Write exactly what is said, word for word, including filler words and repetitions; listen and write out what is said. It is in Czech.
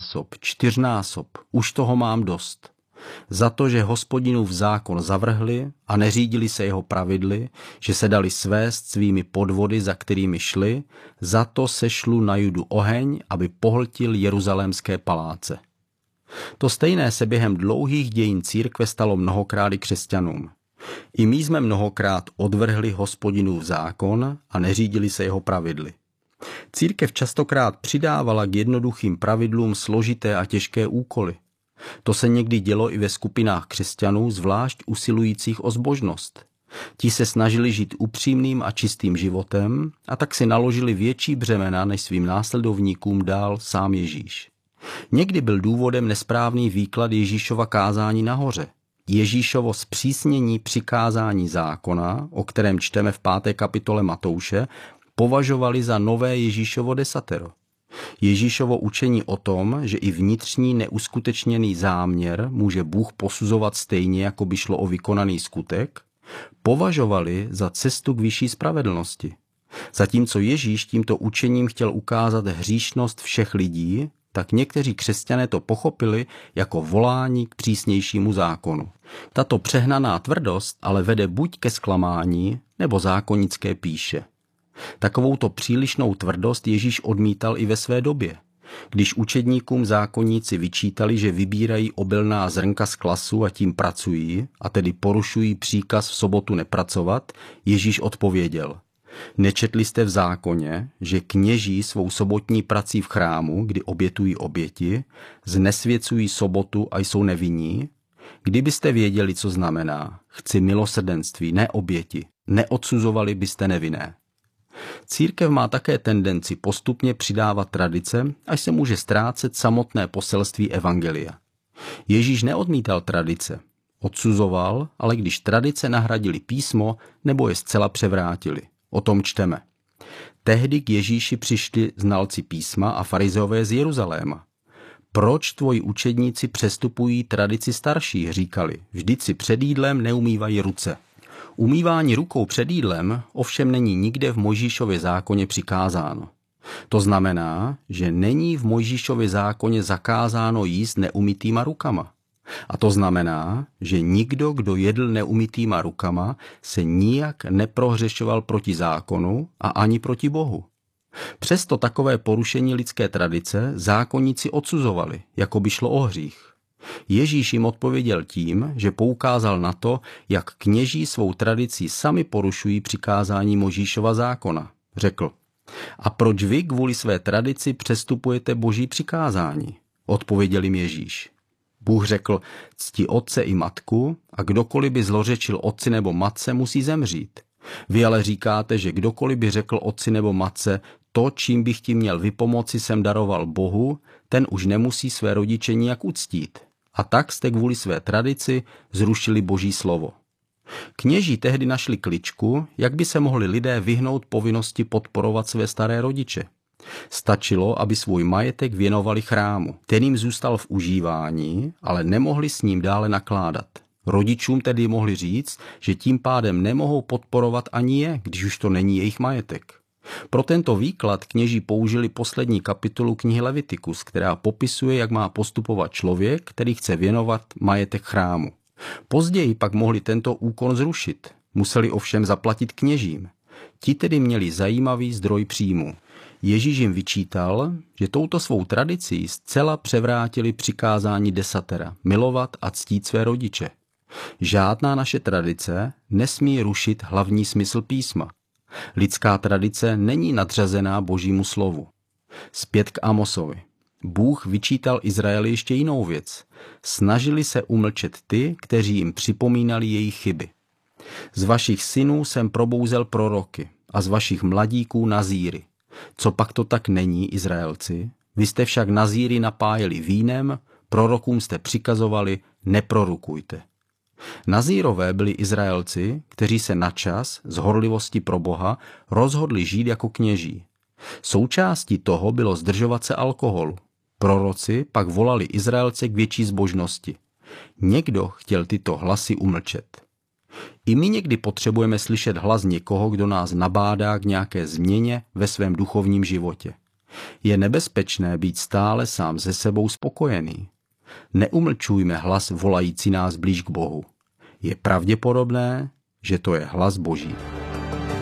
trojnásob, čtyřnásob, už toho mám dost. Za to, že Hospodinův zákon zavrhli a neřídili se jeho pravidly, že se dali svést svými podvody, za kterými šli, za to sešlu na Judu oheň, aby pohltil jeruzalémské paláce. To stejné se během dlouhých dějin církve stalo mnohokrát i křesťanům. I my jsme mnohokrát odvrhli Hospodinův zákon a neřídili se jeho pravidly. Církev častokrát přidávala k jednoduchým pravidlům složité a těžké úkoly. To se někdy dělo i ve skupinách křesťanů, zvlášť usilujících o zbožnost. Ti se snažili žít upřímným a čistým životem a tak si naložili větší břemena, než svým následovníkům dal sám Ježíš. Někdy byl důvodem nesprávný výklad Ježíšova kázání nahoře. Ježíšovo zpřísnění přikázání zákona, o kterém čteme v páté kapitole Matouše, považovali za nové Ježíšovo desatero. Ježíšovo učení o tom, že i vnitřní neuskutečněný záměr může Bůh posuzovat stejně, jako by šlo o vykonaný skutek, považovali za cestu k vyšší spravedlnosti. Zatímco Ježíš tímto učením chtěl ukázat hříšnost všech lidí, tak někteří křesťané to pochopili jako volání k přísnějšímu zákonu. Tato přehnaná tvrdost ale vede buď ke zklamání, nebo zákonické pýše. Takovouto přílišnou tvrdost Ježíš odmítal i ve své době. Když učedníkům zákonníci vyčítali, že vybírají obilná zrnka z klasu a tím pracují, a tedy porušují příkaz v sobotu nepracovat, Ježíš odpověděl: Nečetli jste v zákoně, že kněží svou sobotní prací v chrámu, kdy obětují oběti, znesvěcují sobotu a jsou nevinní? Kdybyste věděli, co znamená, chci milosrdenství, ne oběti, neodsuzovali byste nevinné. Církev má také tendenci postupně přidávat tradice, až se může ztrácet samotné poselství evangelia. Ježíš neodmítal tradice, odsuzoval, ale když tradice nahradili písmo nebo je zcela převrátili. O tom čteme. Tehdy k Ježíši přišli znalci písma a farizeové z Jeruzaléma. Proč tvoji učedníci přestupují tradici starších, říkali, vždyť si před jídlem neumývají ruce. Umývání rukou před jídlem ovšem není nikde v Mojžíšově zákoně přikázáno. To znamená, že není v Mojžíšově zákoně zakázáno jíst neumytýma rukama. A to znamená, že nikdo, kdo jedl neumytýma rukama, se nijak neprohřešoval proti zákonu a ani proti Bohu. Přesto takové porušení lidské tradice zákonníci odsuzovali, jako by šlo o hřích. Ježíš jim odpověděl tím, že poukázal na to, jak kněží svou tradicí sami porušují přikázání Mojžíšova zákona. Řekl: A proč vy kvůli své tradici přestupujete Boží přikázání? Odpověděl jim Ježíš. Bůh řekl: Cti otce i matku, a kdokoliv by zlořečil otci nebo matce, musí zemřít. Vy ale říkáte, že kdokoliv by řekl otci nebo matce, to, čím bych ti měl vypomoci, jsem daroval Bohu, ten už nemusí své rodiče nijak uctít. A tak jste kvůli své tradici zrušili Boží slovo. Kněží tehdy našli kličku, jak by se mohli lidé vyhnout povinnosti podporovat své staré rodiče. Stačilo, aby svůj majetek věnovali chrámu. Ten jim zůstal v užívání, ale nemohli s ním dále nakládat. Rodičům tedy mohli říct, že tím pádem nemohou podporovat ani je, když už to není jejich majetek. Pro tento výklad kněží použili poslední kapitolu knihy Levitikus, která popisuje, jak má postupovat člověk, který chce věnovat majetek chrámu. Později pak mohli tento úkon zrušit. Museli ovšem zaplatit kněžím. Ti tedy měli zajímavý zdroj příjmu. Ježíš jim vyčítal, že touto svou tradicí zcela převrátili přikázání desatera, milovat a ctít své rodiče. Žádná naše tradice nesmí rušit hlavní smysl písma. Lidská tradice není nadřazená Božímu slovu. Zpět k Amosovi. Bůh vyčítal Izraeli ještě jinou věc. Snažili se umlčet ty, kteří jim připomínali jejich chyby. Z vašich synů jsem probouzel proroky a z vašich mladíků nazíry. Co pak to tak není, Izraelci? Vy jste však nazíry napájeli vínem, prorokům jste přikazovali, neprorokujte. Nazírové byli Izraelci, kteří se načas z horlivosti pro Boha rozhodli žít jako kněží. Součástí toho bylo zdržovat se alkoholu. Proroci pak volali Izraelce k větší zbožnosti. Někdo chtěl tyto hlasy umlčet. I my někdy potřebujeme slyšet hlas někoho, kdo nás nabádá k nějaké změně ve svém duchovním životě. Je nebezpečné být stále sám se sebou spokojený. Neumlčujme hlas volající nás blíž k Bohu. Je pravděpodobné, že to je hlas Boží.